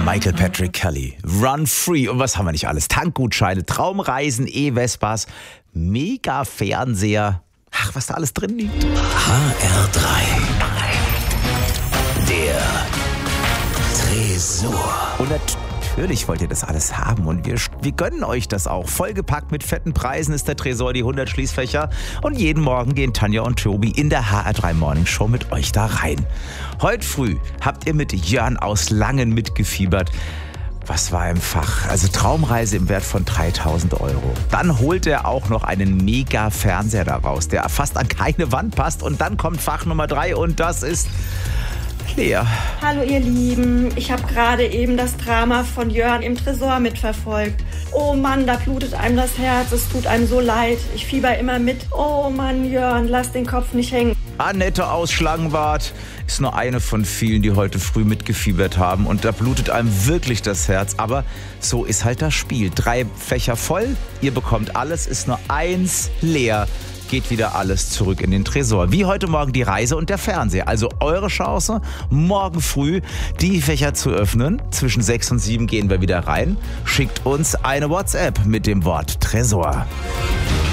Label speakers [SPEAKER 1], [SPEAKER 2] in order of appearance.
[SPEAKER 1] Michael Patrick Kelly, Run Free und was haben wir nicht alles? Tankgutscheine, Traumreisen, E-Vespas, Mega-Fernseher. Ach, was da alles drin liegt.
[SPEAKER 2] HR3. Der Tresor.
[SPEAKER 1] Und natürlich wollt ihr das alles haben und wir gönnen euch das auch. Vollgepackt mit fetten Preisen ist der Tresor, die 100 Schließfächer. Und jeden Morgen gehen Tanja und Tobi in der HR3 Morning Show mit euch da rein. Heute früh habt ihr mit Jörn aus Langen mitgefiebert. Was war im Fach? Also Traumreise im Wert von 3.000 €. Dann holt er auch noch einen Mega-Fernseher daraus, der fast an keine Wand passt. Und dann kommt Fach Nummer 3 und das ist Lea.
[SPEAKER 3] Hallo ihr Lieben, ich habe gerade eben das Drama von Jörn im Tresor mitverfolgt. Oh Mann, da blutet einem das Herz, es tut einem so leid. Ich fieber immer mit. Oh Mann, Jörn, lass den Kopf nicht hängen.
[SPEAKER 1] Annette aus Schlangenbad ist nur eine von vielen, die heute früh mitgefiebert haben. Und da blutet einem wirklich das Herz. Aber so ist halt das Spiel. 3 Fächer voll, ihr bekommt alles, ist nur 1 leer. Geht wieder alles zurück in den Tresor. Wie heute Morgen die Reise und der Fernseher. Also eure Chance, morgen früh die Fächer zu öffnen. Zwischen 6 und 7 gehen wir wieder rein. Schickt uns eine WhatsApp mit dem Wort Tresor.